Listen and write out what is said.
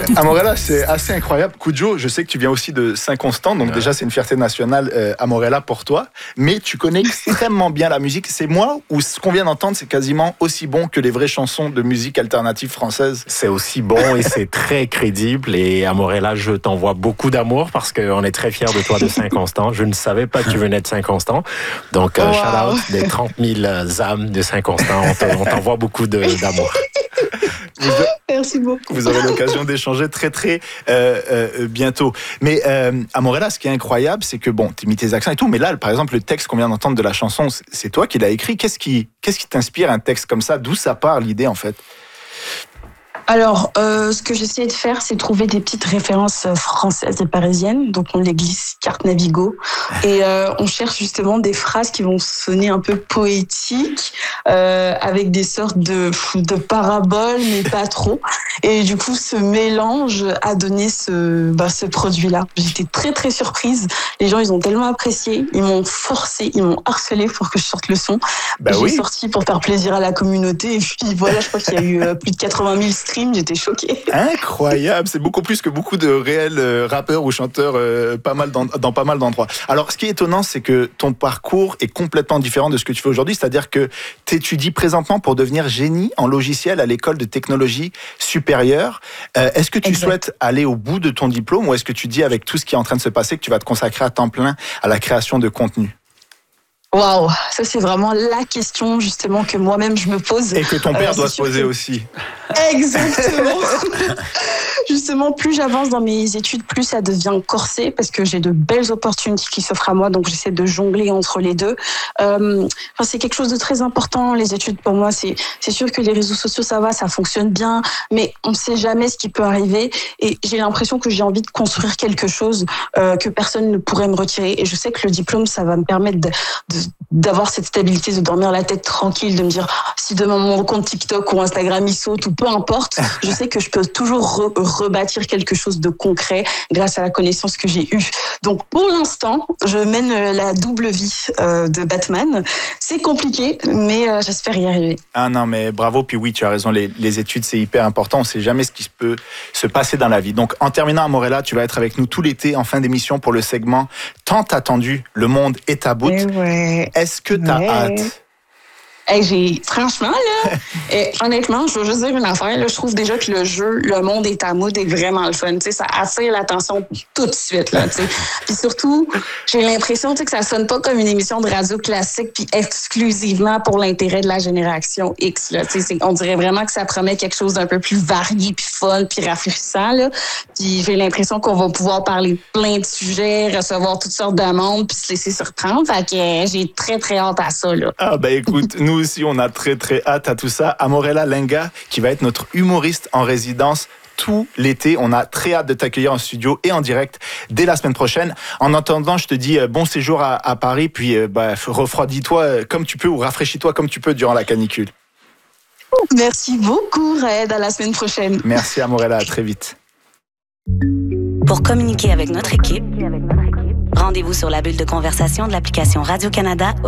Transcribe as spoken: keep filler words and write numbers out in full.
Amorella, c'est assez incroyable. Kudjo, je sais que tu viens aussi de Saint-Constant, donc ouais. déjà c'est une fierté nationale, euh, Amorella, pour toi. Mais tu connais extrêmement bien la musique. C'est moi ou ce qu'on vient d'entendre, c'est quasiment aussi bon que les vraies chansons de musique alternative française. C'est aussi bon et c'est très crédible. Et Amorella, je t'envoie beaucoup d'amour parce qu'on est très fiers de toi de Saint-Constant. Je ne savais pas que tu venais de Saint-Constant. Donc, euh, wow. shout out des trente mille âmes de Saint-Constant. On t'envoie beaucoup de, d'amour. Vous, Merci beaucoup. Vous aurez l'occasion d'échanger très très euh, euh, bientôt. Mais euh, Amorella, ce qui est incroyable, c'est que bon, tu imites tes accents et tout, mais là, par exemple, le texte qu'on vient d'entendre de la chanson, c'est toi qui l'as écrit. Qu'est-ce qui, qu'est-ce qui t'inspire un texte comme ça? D'où ça part l'idée en fait? Alors, euh, ce que j'essaie de faire, c'est trouver des petites références françaises et parisiennes. Donc, on les glisse carte Navigo. Et euh, on cherche justement des phrases qui vont sonner un peu poétiques, euh, avec des sortes de, de paraboles, mais pas trop. Et du coup, ce mélange a donné ce, bah, ce produit-là. J'étais très, très surprise. Les gens, ils ont tellement apprécié. Ils m'ont forcé, ils m'ont harcelé pour que je sorte le son. Bah J'ai oui. sorti pour faire plaisir à la communauté. Et puis, voilà, je crois qu'il y a eu plus de quatre-vingt mille streams. J'étais choquée. Incroyable, c'est beaucoup plus que beaucoup de réels euh, rappeurs ou chanteurs euh, pas mal dans, dans pas mal d'endroits. Alors, ce qui est étonnant, c'est que ton parcours est complètement différent de ce que tu fais aujourd'hui, c'est-à-dire que tu étudies présentement pour devenir génie en logiciel à l'école de technologie supérieure. Euh, est-ce que tu exact. souhaites aller au bout de ton diplôme ou est-ce que tu dis avec tout ce qui est en train de se passer que tu vas te consacrer à temps plein à la création de contenu? Waouh, ça c'est vraiment la question justement que moi-même je me pose. Et que ton père euh, doit se poser que... aussi. Exactement. Justement, plus j'avance dans mes études, plus ça devient corsé parce que j'ai de belles opportunités qui s'offrent à moi, donc j'essaie de jongler entre les deux. Euh, enfin, c'est quelque chose de très important, les études pour moi. C'est, c'est sûr que les réseaux sociaux, ça va, ça fonctionne bien, mais on ne sait jamais ce qui peut arriver. Et j'ai l'impression que j'ai envie de construire quelque chose euh, que personne ne pourrait me retirer. Et je sais que le diplôme, ça va me permettre de, de d'avoir cette stabilité, de dormir la tête tranquille, de me dire si demain mon compte TikTok ou Instagram il saute ou peu importe, je sais que je peux toujours re- rebâtir quelque chose de concret grâce à la connaissance que j'ai eue. Donc pour l'instant, je mène la double vie euh, de Batman. C'est compliqué, mais euh, j'espère y arriver. Ah non, mais bravo, puis oui, tu as raison, les, les études c'est hyper important, on ne sait jamais ce qui peut se passer dans la vie. Donc en terminant, Amorella, tu vas être avec nous tout l'été en fin d'émission pour le segment tant attendu, Le Monde est à bout. Ouais. Est-ce que tu as ouais. hâte? Hey, j'ai, franchement, là, et, honnêtement, je veux juste dire une affaire. Là, je trouve déjà que le jeu, Le Monde est à mood, est vraiment le fun. Ça attire l'attention tout de suite. Là, puis surtout, j'ai l'impression que ça sonne pas comme une émission de radio classique puis exclusivement pour l'intérêt de la génération X. Là, c'est, on dirait vraiment que ça promet quelque chose d'un peu plus varié, puis fun, puis rafraîchissant. Là. Puis j'ai l'impression qu'on va pouvoir parler de plein de sujets, recevoir toutes sortes de monde, puis se laisser surprendre. Fait que euh, j'ai très, très hâte à ça. Là. Ah ben écoute, nous aussi, on a très, très hâte à tout ça. Amorella Lenga, qui va être notre humoriste en résidence tout l'été. On a très hâte de t'accueillir en studio et en direct dès la semaine prochaine. En attendant, je te dis bon séjour à, à Paris, puis euh, bah, refroidis-toi comme tu peux ou rafraîchis-toi comme tu peux durant la canicule. Merci beaucoup, Red. À la semaine prochaine. Merci, Amorella. À très vite. Pour communiquer avec notre équipe, rendez-vous sur la bulle de conversation de l'application Radio-Canada